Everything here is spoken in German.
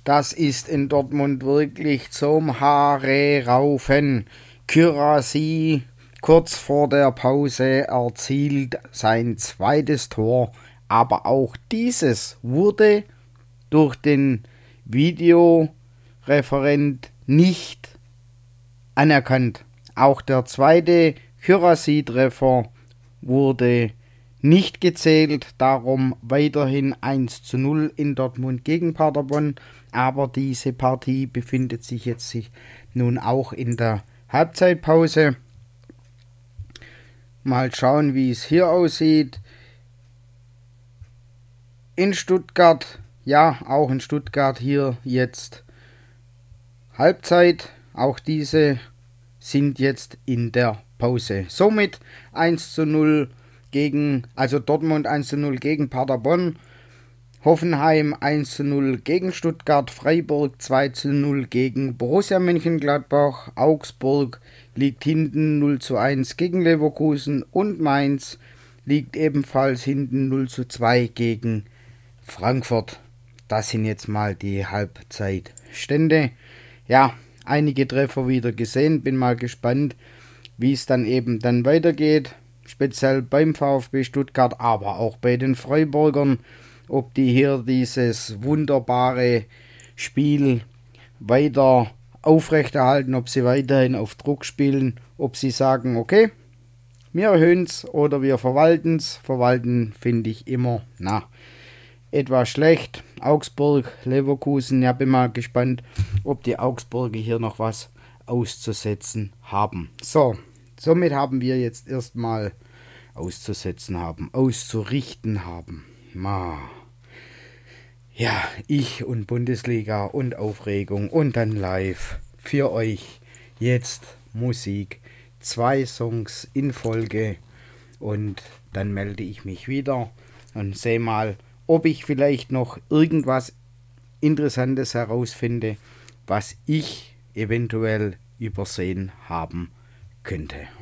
Das ist in Dortmund wirklich zum Haare raufen. Guirassy kurz vor der Pause erzielt sein zweites Tor, aber auch dieses wurde durch den Videoreferent nicht anerkannt. Auch der zweite Guirassy-Treffer wurde nicht gezählt, darum weiterhin 1:0 in Dortmund gegen Paderborn. Aber diese Partie befindet sich jetzt nun auch in der Halbzeitpause. Mal schauen, wie es hier aussieht. In Stuttgart, ja, auch in Stuttgart hier jetzt Halbzeit. Auch diese sind jetzt in der Pause. Somit 1:0 Dortmund 1:0 gegen Paderborn. Hoffenheim 1:0 gegen Stuttgart, Freiburg 2:0 gegen Borussia Mönchengladbach, Augsburg liegt hinten 0:1 gegen Leverkusen und Mainz liegt ebenfalls hinten 0:2 gegen Frankfurt. Das sind jetzt mal die Halbzeitstände. Ja, einige Treffer wieder gesehen, bin mal gespannt, wie es dann weitergeht, speziell beim VfB Stuttgart, aber auch bei den Freiburgern. Ob die hier dieses wunderbare Spiel weiter aufrechterhalten, ob sie weiterhin auf Druck spielen, ob sie sagen, okay, wir erhöhen es oder wir verwalten es. Verwalten finde ich immer, etwas schlecht. Augsburg, Leverkusen, ja, bin mal gespannt, ob die Augsburger hier noch was auszusetzen haben. So, somit haben wir jetzt erstmal auszurichten haben. Ja, ich und Bundesliga und Aufregung und dann live für euch jetzt Musik, 2 Songs in Folge und dann melde ich mich wieder und sehe mal, ob ich vielleicht noch irgendwas Interessantes herausfinde, was ich eventuell übersehen haben könnte.